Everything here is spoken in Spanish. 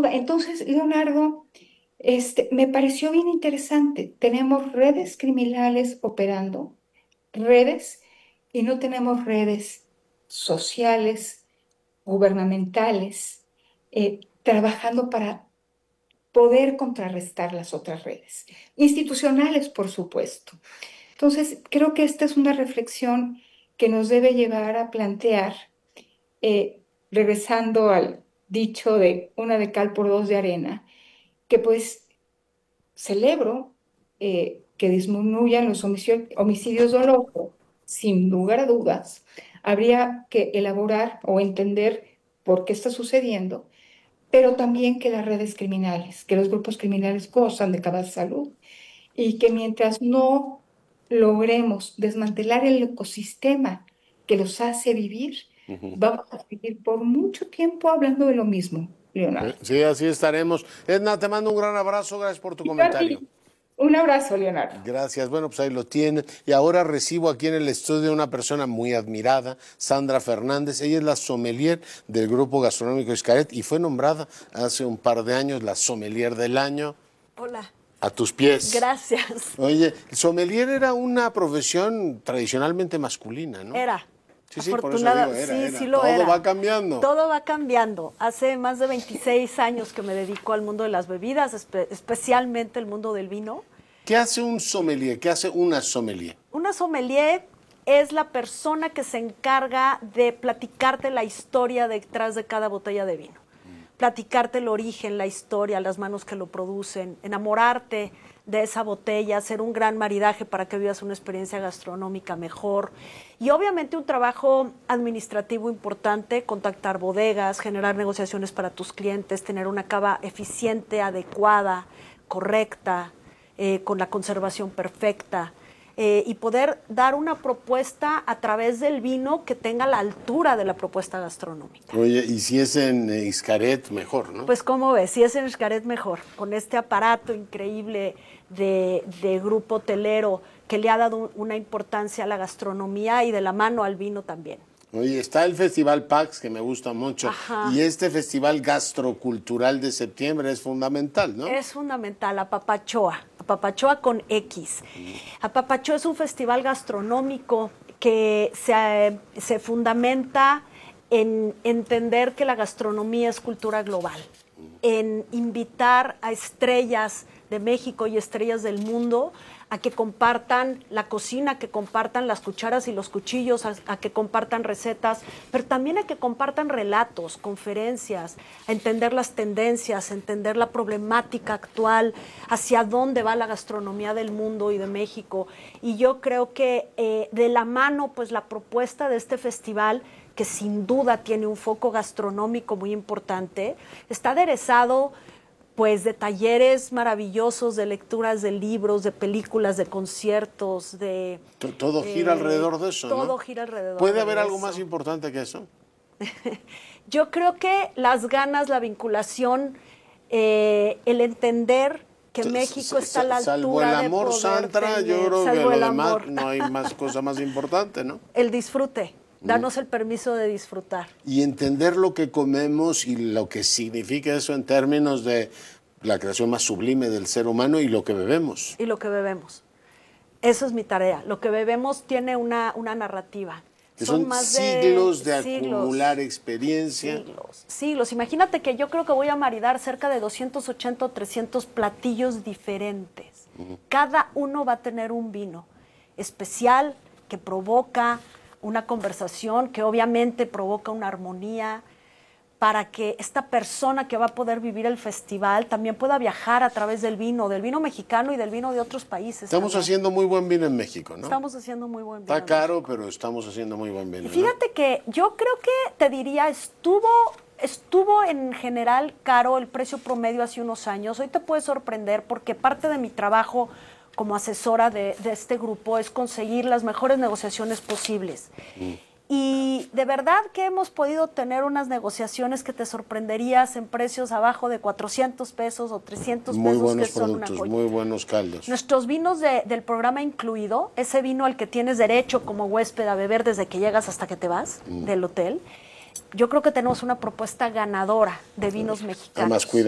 Entonces, Leonardo, me pareció bien interesante. Tenemos redes criminales operando, redes, y no tenemos redes sociales, gubernamentales, trabajando para poder contrarrestar las otras redes, institucionales, por supuesto. Entonces, creo que esta es una reflexión que nos debe llevar a plantear, regresando al dicho de una de cal por dos de arena, que pues celebro que disminuyan los homicidios dolosos, sin lugar a dudas. Habría que elaborar o entender por qué está sucediendo, pero también que las redes criminales, que los grupos criminales gozan de cabal salud y que mientras no logremos desmantelar el ecosistema que los hace vivir, Ujú. vamos a seguir por mucho tiempo hablando de lo mismo, Leonardo. Sí, así estaremos. Edna, te mando un gran abrazo, gracias por tu Y yo a comentario. ti, un abrazo, Leonardo. Gracias, bueno, pues ahí lo tienen. Y ahora recibo aquí en el estudio una persona muy admirada, Sandra Fernández. Ella es la sommelier del Grupo Gastronómico Xcaret y fue nombrada hace un par de años la sommelier del año. Hola. A tus pies. Gracias. Oye, el sommelier era una profesión tradicionalmente masculina, ¿no? Era. Sí, sí, por eso digo, era. Sí lo Todo era. va cambiando. Todo va cambiando. Hace más de 26 años que me dedico al mundo de las bebidas, especialmente el mundo del vino. ¿Qué hace un sommelier? ¿Qué hace una sommelier? Una sommelier es la persona que se encarga de platicarte la historia detrás de cada botella de vino. Platicarte el origen, la historia, las manos que lo producen, enamorarte de esa botella, hacer un gran maridaje para que vivas una experiencia gastronómica mejor. Y obviamente un trabajo administrativo importante, contactar bodegas, generar negociaciones para tus clientes, tener una cava eficiente, adecuada, correcta, con la conservación perfecta. Y poder dar una propuesta a través del vino que tenga la altura de la propuesta gastronómica. Oye, y si es en Xcaret, mejor, ¿no? Pues cómo ves, si es en Xcaret mejor, con este aparato increíble de grupo hotelero que le ha dado una importancia a la gastronomía y de la mano al vino también. Oye, está el Festival PAX, que me gusta mucho, Ajá. y este Festival Gastrocultural de septiembre es fundamental, ¿no? Es fundamental, Apapachoa con X. Apapachoa es un festival gastronómico que se fundamenta en entender que la gastronomía es cultura global, en invitar a estrellas de México y estrellas del mundo a que compartan la cocina, a que compartan las cucharas y los cuchillos, a que compartan recetas, pero también a que compartan relatos, conferencias, a entender las tendencias, a entender la problemática actual, hacia dónde va la gastronomía del mundo y de México. Y yo creo que de la mano, pues la propuesta de este festival, que sin duda tiene un foco gastronómico muy importante, está aderezado pues de talleres maravillosos, de lecturas de libros, de películas, de conciertos, de... Todo gira alrededor de eso, ¿no? Todo gira alrededor de eso. ¿Puede haber algo más importante que eso? Yo creo que las ganas, la vinculación, el entender que México está a la altura de salvo el amor, Sandra, yo creo que lo demás no hay más cosa más importante, ¿no? El disfrute. Danos el permiso de disfrutar. Y entender lo que comemos y lo que significa eso en términos de la creación más sublime del ser humano y lo que bebemos. Y lo que bebemos. Eso es mi tarea. Lo que bebemos tiene una narrativa. Son más siglos de acumular experiencia. Siglos. Imagínate que yo creo que voy a maridar cerca de 280 o 300 platillos diferentes. Cada uno va a tener un vino especial que provoca una conversación, que obviamente provoca una armonía, para que esta persona que va a poder vivir el festival también pueda viajar a través del vino mexicano y del vino de otros países. Estamos haciendo muy buen vino en México, ¿no? Estamos haciendo muy buen vino. Está caro, pero estamos haciendo muy buen vino. Y fíjate que yo creo que, te diría, estuvo en general caro el precio promedio hace unos años. Hoy te puede sorprender porque parte de mi trabajo como asesora de este grupo es conseguir las mejores negociaciones posibles. Y de verdad que hemos podido tener unas negociaciones que te sorprenderías en precios abajo de 400 pesos o 300 muy pesos, buenos que son productos, una joya. muy buenos caldos. Nuestros vinos del programa incluido, ese vino al que tienes derecho como huésped a beber desde que llegas hasta que te vas del hotel, yo creo que tenemos una propuesta ganadora de vinos mexicanos. Además,